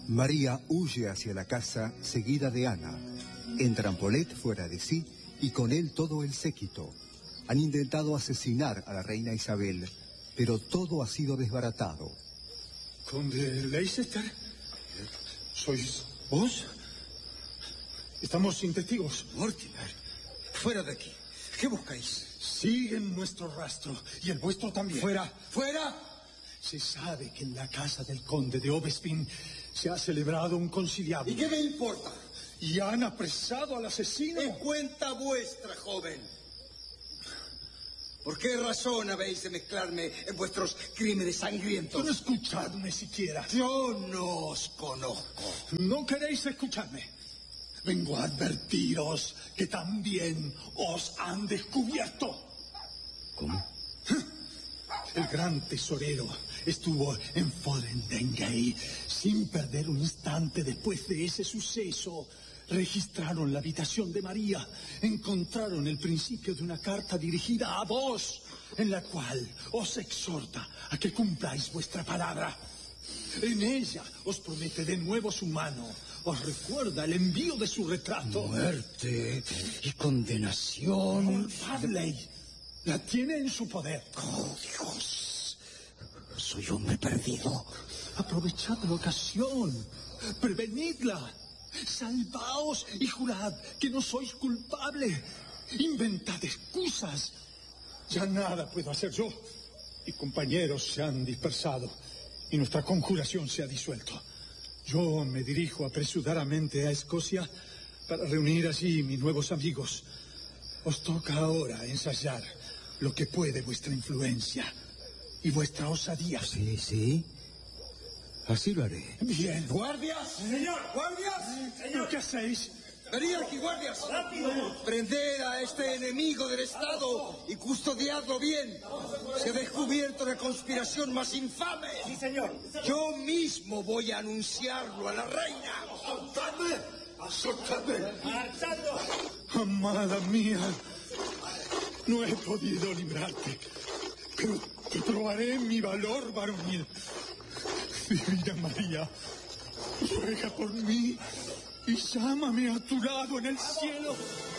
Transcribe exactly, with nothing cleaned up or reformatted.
María huye hacia la casa, seguida de Ana. Entran Polet fuera de sí y con él todo el séquito. Han intentado asesinar a la reina Isabel, pero todo ha sido desbaratado. Conde Leicester, ¿sois vos? Estamos sin testigos. Mortimer, fuera de aquí. ¿Qué buscáis? Siguen nuestro rastro y el vuestro también. ¡Fuera! ¡Fuera! Se sabe que en la casa del conde de Obespin se ha celebrado un conciliablo. ¿Y qué me importa? Y han apresado al asesino. Es cuenta vuestra, joven. ¿Por qué razón habéis de mezclarme en vuestros crímenes sangrientos? Pero escuchadme siquiera. Yo no os conozco. ¿No queréis escucharme? Vengo a advertiros que también os han descubierto. ¿Cómo? El gran tesorero estuvo en Fotheringay sin perder un instante después de ese suceso. Registraron la habitación de María, encontraron el principio de una carta dirigida a vos, en la cual os exhorta a que cumpláis vuestra palabra. En ella os promete de nuevo su mano, os recuerda el envío de su retrato. Muerte y condenación. Lord Farley la tiene en su poder. ¡Oh, Dios! Soy hombre perdido. Aprovechad la ocasión, prevenidla. Salvaos y jurad que no sois culpable. Inventad excusas. Ya nada puedo hacer yo. Mis compañeros se han dispersado y nuestra conjuración se ha disuelto. Yo me dirijo apresuradamente a Escocia para reunir allí mis nuevos amigos. Os toca ahora ensayar lo que puede vuestra influencia y vuestra osadía. Sí, sí. Así lo haré. Bien. ¡Guardias! ¡Señor! ¡Guardias! ¿Qué hacéis? ¡Venid aquí, guardias! ¡Rápido! ¡Prended a este enemigo del Estado y custodiadlo bien! Se ha descubierto la conspiración más infame. Sí, señor. Yo mismo voy a anunciarlo a la reina. ¡Soltadme! ¡Soltadme! ¡Marchando! Amada mía, no he podido librarte, pero te probaré mi valor varonil. Divina María, ruega por mí y llámame a tu lado en el cielo.